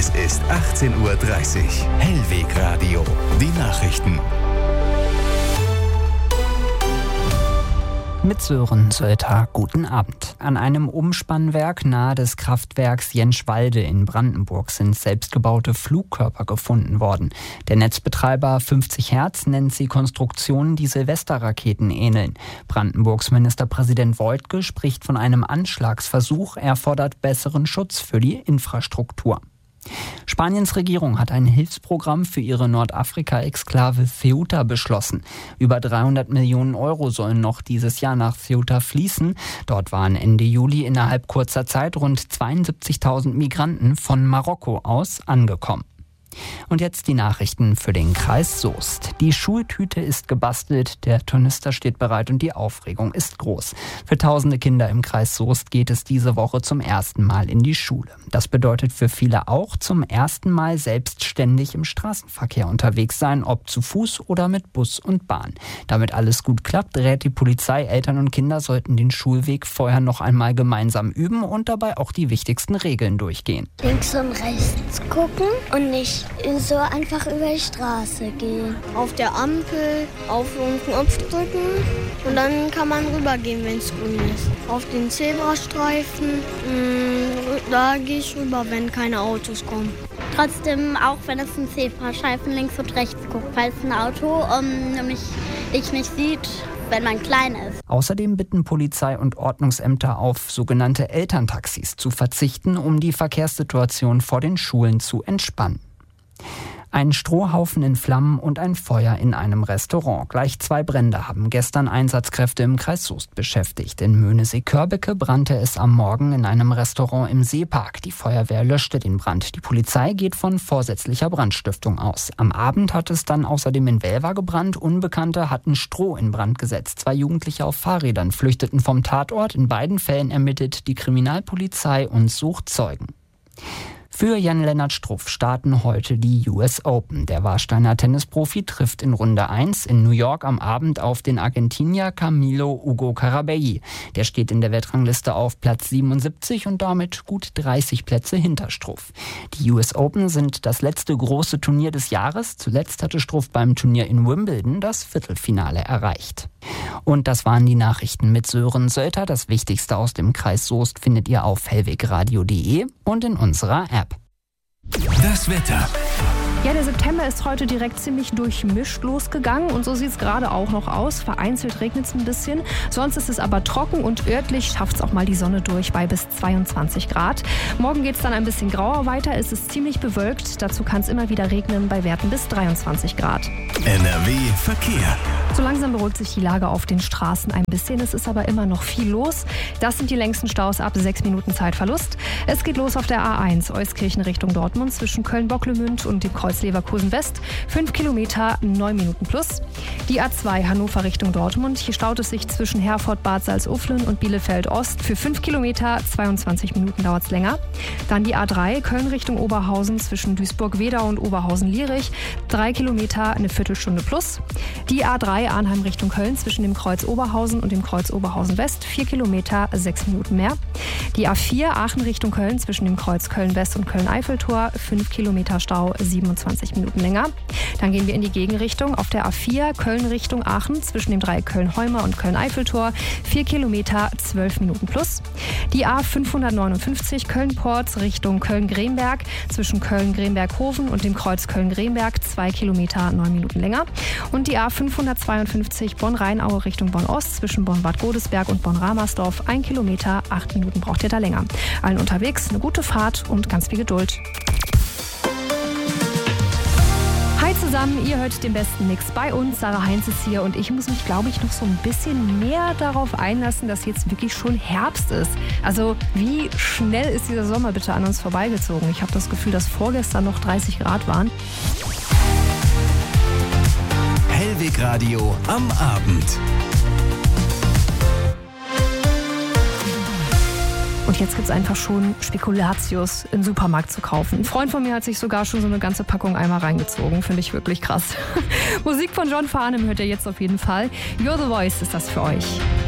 Es ist 18:30 Uhr. Hellweg Radio. Die Nachrichten. Mit Sören Sölter, guten Abend. An einem Umspannwerk nahe des Kraftwerks Jenschwalde in Brandenburg sind selbstgebaute Flugkörper gefunden worden. Der Netzbetreiber 50 Hertz nennt sie Konstruktionen, die Silvesterraketen ähneln. Brandenburgs Ministerpräsident Woidke spricht von einem Anschlagsversuch. Er fordert besseren Schutz für die Infrastruktur. Spaniens Regierung hat ein Hilfsprogramm für ihre Nordafrika-Exklave Ceuta beschlossen. Über 300 Millionen Euro sollen noch dieses Jahr nach Ceuta fließen. Dort waren Ende Juli innerhalb kurzer Zeit rund 72.000 Migranten von Marokko aus angekommen. Und jetzt die Nachrichten für den Kreis Soest. Die Schultüte ist gebastelt, der Tornister steht bereit und die Aufregung ist groß. Für tausende Kinder im Kreis Soest geht es diese Woche zum ersten Mal in die Schule. Das bedeutet für viele auch zum ersten Mal selbstständig im Straßenverkehr unterwegs sein, ob zu Fuß oder mit Bus und Bahn. Damit alles gut klappt, rät die Polizei, Eltern und Kinder sollten den Schulweg vorher noch einmal gemeinsam üben und dabei auch die wichtigsten Regeln durchgehen. Links und rechts gucken und nicht so einfach über die Straße gehen. Auf der Ampel auf den Knopf drücken und dann kann man rübergehen, wenn es grün ist. Auf den Zebrastreifen, da gehe ich rüber, wenn keine Autos kommen. Trotzdem, auch wenn es ein Zebrastreifen links und rechts guckt, falls ein Auto nämlich nicht sieht, wenn man klein ist. Außerdem bitten Polizei und Ordnungsämter auf sogenannte Elterntaxis zu verzichten, um die Verkehrssituation vor den Schulen zu entspannen. Ein Strohhaufen in Flammen und ein Feuer in einem Restaurant. Gleich 2 Brände haben gestern Einsatzkräfte im Kreis Soest beschäftigt. In Möhnesee-Körbecke brannte es am Morgen in einem Restaurant im Seepark. Die Feuerwehr löschte den Brand. Die Polizei geht von vorsätzlicher Brandstiftung aus. Am Abend hat es dann außerdem in Welver gebrannt. Unbekannte hatten Stroh in Brand gesetzt. 2 Jugendliche auf Fahrrädern flüchteten vom Tatort. In beiden Fällen ermittelt die Kriminalpolizei und sucht Zeugen. Für Jan-Lennart Struff starten heute die US Open. Der Warsteiner Tennisprofi trifft in Runde 1 in New York am Abend auf den Argentinier Camilo Ugo Carabelli. Der steht in der Weltrangliste auf Platz 77 und damit gut 30 Plätze hinter Struff. Die US Open sind das letzte große Turnier des Jahres. Zuletzt hatte Struff beim Turnier in Wimbledon das Viertelfinale erreicht. Und das waren die Nachrichten mit Sören Sölter. Das Wichtigste aus dem Kreis Soest findet ihr auf hellwegradio.de und in unserer App. Das Wetter. Ja, der September ist heute direkt ziemlich durchmischt losgegangen und so sieht es gerade auch noch aus. Vereinzelt regnet es ein bisschen, sonst ist es aber trocken und örtlich schafft es auch mal die Sonne durch bei bis 22 Grad. Morgen geht es dann ein bisschen grauer weiter, es ist ziemlich bewölkt, dazu kann es immer wieder regnen bei Werten bis 23 Grad. NRW Verkehr. So langsam beruhigt sich die Lage auf den Straßen ein bisschen, es ist aber immer noch viel los. Das sind die längsten Staus ab 6 Minuten Zeitverlust. Es geht los auf der A1 Euskirchen Richtung Dortmund zwischen Köln-Bocklemünd und dem Kreuz Leverkusen West, 5 Kilometer, 9 Minuten plus. Die A2 Hannover Richtung Dortmund, hier staut es sich zwischen Herford, Bad Salzuflen und Bielefeld Ost. Für 5 Kilometer, 22 Minuten dauert es länger. Dann die A3 Köln Richtung Oberhausen zwischen Duisburg-Wedau und Oberhausen-Lierich, 3 Kilometer, eine Viertelstunde plus. Die A3 Arnheim Richtung Köln zwischen dem Kreuz Oberhausen und dem Kreuz Oberhausen West, 4 Kilometer, 6 Minuten mehr. Die A4 Aachen Richtung Köln zwischen dem Kreuz Köln West und Köln-Eiffeltor, 5 Kilometer Stau, 27 Minuten länger. Dann gehen wir in die Gegenrichtung auf der A4 Köln Richtung Aachen zwischen dem Dreieck Köln-Heumer und Köln-Eiffeltor, 4 Kilometer, 12 Minuten plus. Die A559 Köln-Porz Richtung Köln-Gremberg zwischen Köln-Gremberg-Hofen und dem Kreuz Köln-Gremberg, 2 Kilometer, 9 Minuten länger. Und die A552 Bonn-Rheinaue Richtung Bonn-Ost zwischen Bonn-Bad Godesberg und Bonn-Ramersdorf, 1 Kilometer, 8 Minuten braucht ihr da länger. Allen unterwegs eine gute Fahrt und ganz viel Geduld. Hi zusammen, ihr hört den besten Mix bei uns. Sarah Heinz ist hier und ich muss mich, glaube ich, noch so ein bisschen mehr darauf einlassen, dass jetzt wirklich schon Herbst ist. Also wie schnell ist dieser Sommer bitte an uns vorbeigezogen? Ich habe das Gefühl, dass vorgestern noch 30 Grad waren. Hellweg Radio am Abend. Und jetzt gibt es einfach schon Spekulatius im Supermarkt zu kaufen. Ein Freund von mir hat sich sogar schon so eine ganze Packung einmal reingezogen. Finde ich wirklich krass. Musik von John Farnham hört ihr jetzt auf jeden Fall. You're the Voice ist das für euch.